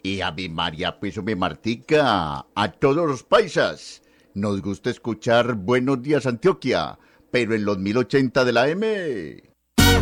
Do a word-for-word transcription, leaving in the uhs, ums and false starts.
Y a mi María, pues me Martica, a todos los paisas. Nos gusta escuchar Buenos Días Antioquia, pero en los mil ochenta de la M.